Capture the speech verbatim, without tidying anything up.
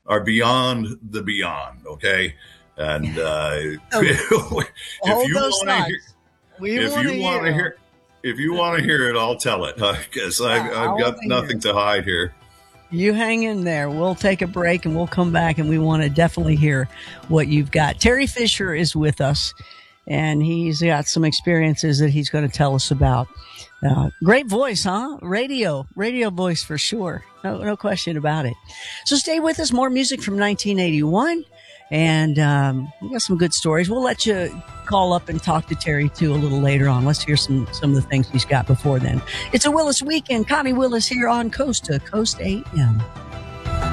are beyond the beyond. Okay. And uh, if you want to hear, if you want to hear, if you want to hear it, I'll tell it because uh, I've, I've got nothing to hide here. You hang in there. We'll take a break and we'll come back, and we want to definitely hear what you've got. Terry Fisher is with us, and he's got some experiences that he's going to tell us about. Uh, great voice, huh? Radio, radio voice for sure. No, no question about it. So stay with us. More music from nineteen eighty-one. And um, we got some good stories. We'll let you call up and talk to Terry, too, a little later on. Let's hear some, some of the things he's got before then. It's a Willis Weekend. Connie Willis here on Coast to Coast A M.